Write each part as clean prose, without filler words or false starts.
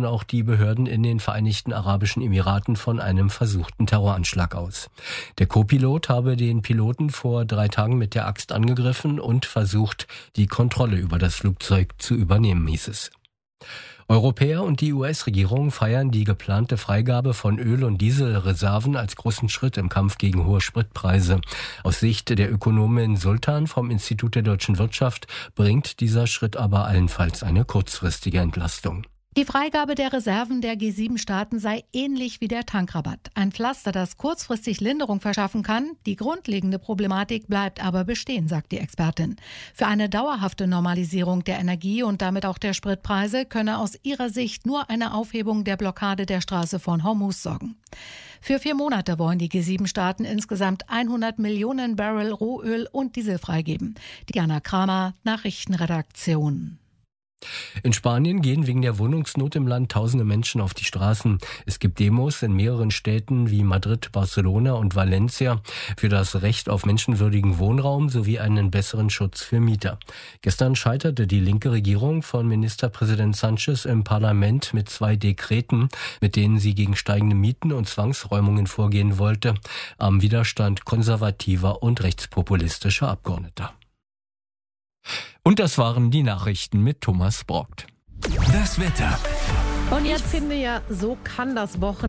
gehen auch die Behörden in den Vereinigten Arabischen Emiraten von einem versuchten Terroranschlag aus. Der Co-Pilot habe den Piloten vor 3 Tagen mit der Axt angegriffen und versucht, die Kontrolle über das Flugzeug zu übernehmen, hieß es. Europäer und die US-Regierung feiern die geplante Freigabe von Öl- und Dieselreserven als großen Schritt im Kampf gegen hohe Spritpreise. Aus Sicht der Ökonomin Sultan vom Institut der deutschen Wirtschaft bringt dieser Schritt aber allenfalls eine kurzfristige Entlastung. Die Freigabe der Reserven der G7-Staaten sei ähnlich wie der Tankrabatt. Ein Pflaster, das kurzfristig Linderung verschaffen kann. Die grundlegende Problematik bleibt aber bestehen, sagt die Expertin. Für eine dauerhafte Normalisierung der Energie und damit auch der Spritpreise könne aus ihrer Sicht nur eine Aufhebung der Blockade der Straße von Hormuz sorgen. Für 4 Monate wollen die G7-Staaten insgesamt 100 Millionen Barrel Rohöl und Diesel freigeben. Diana Kramer, Nachrichtenredaktion. In Spanien gehen wegen der Wohnungsnot im Land tausende Menschen auf die Straßen. Es gibt Demos in mehreren Städten wie Madrid, Barcelona und Valencia für das Recht auf menschenwürdigen Wohnraum sowie einen besseren Schutz für Mieter. Gestern scheiterte die linke Regierung von Ministerpräsident Sánchez im Parlament mit 2 Dekreten, mit denen sie gegen steigende Mieten und Zwangsräumungen vorgehen wollte, am Widerstand konservativer und rechtspopulistischer Abgeordneter. Und das waren die Nachrichten mit Thomas Brockt. Das Wetter. Und ich finde ja, so kann das Wochenende.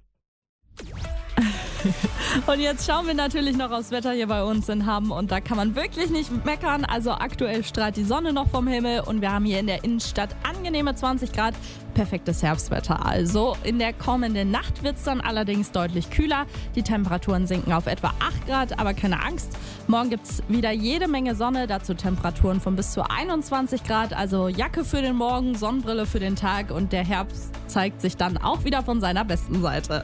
Und jetzt schauen wir natürlich noch aufs Wetter hier bei uns in Hamm und da kann man wirklich nicht meckern. Also aktuell strahlt die Sonne noch vom Himmel und wir haben hier in der Innenstadt angenehme 20 Grad, perfektes Herbstwetter. Also in der kommenden Nacht wird es dann allerdings deutlich kühler. Die Temperaturen sinken auf etwa 8 Grad, aber keine Angst. Morgen gibt es wieder jede Menge Sonne, dazu Temperaturen von bis zu 21 Grad. Also Jacke für den Morgen, Sonnenbrille für den Tag und der Herbst zeigt sich dann auch wieder von seiner besten Seite.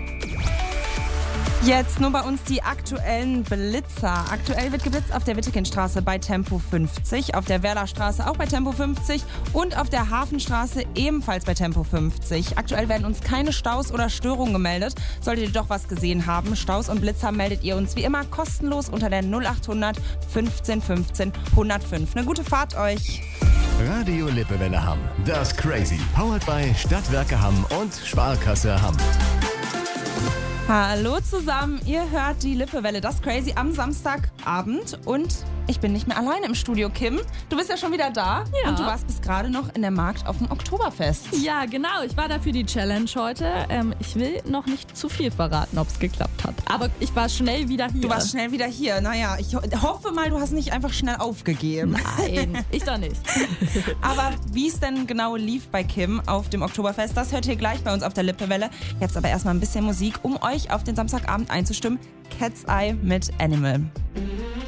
Jetzt nur bei uns die aktuellen Blitzer. Aktuell wird geblitzt auf der Wittekindstraße bei Tempo 50, auf der Werderstraße auch bei Tempo 50 und auf der Hafenstraße ebenfalls bei Tempo 50. Aktuell werden uns keine Staus oder Störungen gemeldet. Solltet ihr doch was gesehen haben, Staus und Blitzer meldet ihr uns wie immer kostenlos unter der 0800 15 15 105. Eine gute Fahrt euch! Radio Lippewelle Hamm. Das Crazy. Powered by Stadtwerke Hamm und Sparkasse Hamm. Hallo zusammen, ihr hört die Lippewelle, das Crazy am Samstagabend und ich bin nicht mehr alleine im Studio, Kim. Du bist ja schon wieder da und du warst bis gerade noch in der Markt auf dem Oktoberfest. Ja, genau, ich war da für die Challenge heute. Ich will noch nicht zu viel verraten, ob es geklappt hat, aber ich war schnell wieder hier. Du warst schnell wieder hier, naja, ich hoffe mal, du hast nicht einfach schnell aufgegeben. Nein, ich doch nicht. Aber wie es denn genau lief bei Kim auf dem Oktoberfest, das hört ihr gleich bei uns auf der Lippewelle. Jetzt aber erstmal ein bisschen Musik, um euch auf den Samstagabend einzustimmen. Cat's Eye mit Animal.